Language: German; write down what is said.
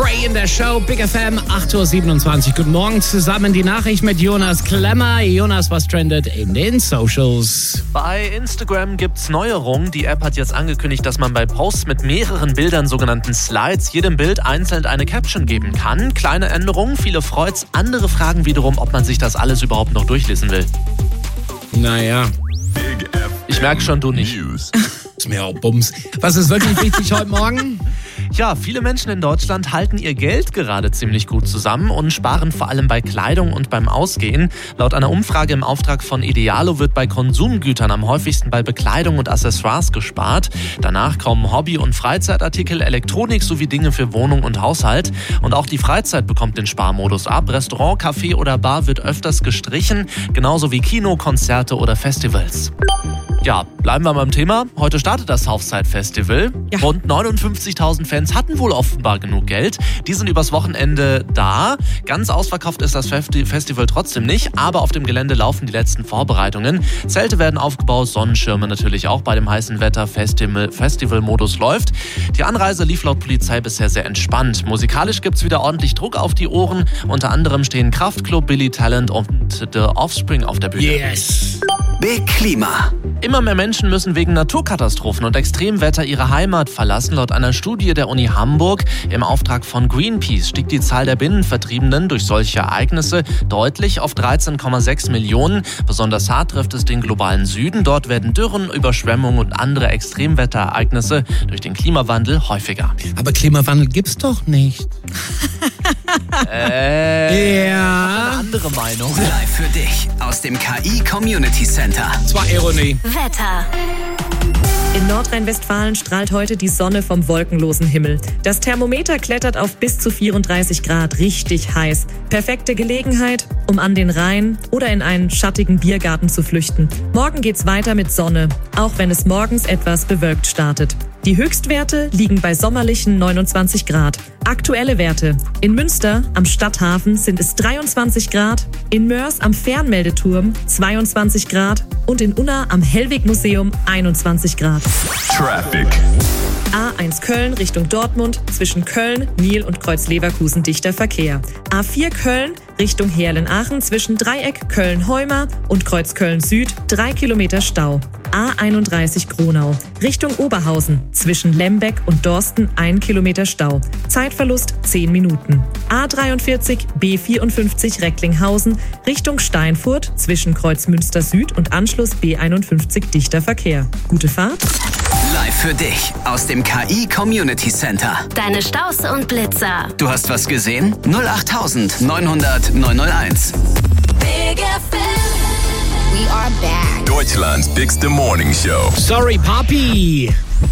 Frey in der Show, Big FM, 8.27 Uhr. Guten Morgen zusammen, die Nachricht mit Jonas Klemmer. Jonas, was trendet in den Socials? Bei Instagram gibt's Neuerungen. Die App hat jetzt angekündigt, dass man bei Posts mit mehreren Bildern, sogenannten Slides, jedem Bild einzeln eine Caption geben kann. Kleine Änderungen, viele freut's. Andere fragen wiederum, ob man sich das alles überhaupt noch durchlesen will. Naja. Ich merke schon, du nicht. Ist mir auch Bums. Was ist wirklich wichtig heute Morgen? Ja, viele Menschen in Deutschland halten ihr Geld gerade ziemlich gut zusammen und sparen vor allem bei Kleidung und beim Ausgehen. Laut einer Umfrage im Auftrag von Idealo wird bei Konsumgütern am häufigsten bei Bekleidung und Accessoires gespart. Danach kommen Hobby- und Freizeitartikel, Elektronik sowie Dinge für Wohnung und Haushalt. Und auch die Freizeit bekommt den Sparmodus ab. Restaurant, Café oder Bar wird öfters gestrichen, genauso wie Kino, Konzerte oder Festivals. Ja, bleiben wir beim Thema. Heute startet das Southside Festival. Ja. Rund 59.000 Fans hatten wohl offenbar genug Geld. Die sind übers Wochenende da. Ganz ausverkauft ist das Festival trotzdem nicht, aber auf dem Gelände laufen die letzten Vorbereitungen. Zelte werden aufgebaut, Sonnenschirme natürlich auch bei dem heißen Wetter. Festivalmodus läuft. Die Anreise lief laut Polizei bisher sehr entspannt. Musikalisch gibt's wieder ordentlich Druck auf die Ohren. Unter anderem stehen Kraftklub, Billy Talent und The Offspring auf der Bühne. Yes. Big Klima. Immer mehr Menschen müssen wegen Naturkatastrophen und Extremwetter ihre Heimat verlassen. Laut einer Studie der Uni Hamburg im Auftrag von Greenpeace stieg die Zahl der Binnenvertriebenen durch solche Ereignisse deutlich auf 13,6 Millionen. Besonders hart trifft es den globalen Süden. Dort werden Dürren, Überschwemmungen und andere Extremwetterereignisse durch den Klimawandel häufiger. Aber Klimawandel gibt's doch nicht. Eine andere Meinung. Live für dich aus dem KI Community Center. Das war Ironie. Wetter. In Nordrhein-Westfalen strahlt heute die Sonne vom wolkenlosen Himmel. Das Thermometer klettert auf bis zu 34 Grad, richtig heiß. Perfekte Gelegenheit, um an den Rhein oder in einen schattigen Biergarten zu flüchten. Morgen geht's weiter mit Sonne, auch wenn es morgens etwas bewölkt startet. Die Höchstwerte liegen bei sommerlichen 29 Grad. Aktuelle Werte. In Münster am Stadthafen sind es 23 Grad, in Mörs am Fernmeldeturm 22 Grad und in Unna am Hellwig-Museum 21 Grad. Traffic. A1 Köln Richtung Dortmund, zwischen Köln, Niel und Kreuz-Leverkusen dichter Verkehr. A4 Köln Richtung Heerlen-Aachen, zwischen Dreieck Köln-Heuma und Kreuz Köln-Süd 3 Kilometer Stau. A31 Gronau Richtung Oberhausen, zwischen Lembeck und Dorsten 1 Kilometer Stau. Zeitverlust 10 Minuten. A43 B54 Recklinghausen Richtung Steinfurt, zwischen Kreuzmünster Süd und Anschluss B51 dichter Verkehr. Gute Fahrt. Live für dich aus dem KI Community Center. Deine Staus und Blitzer. Du hast was gesehen? 08900 901. Big FM. We are back. Deutschland's Bigste Morning Show. Sorry, Papi.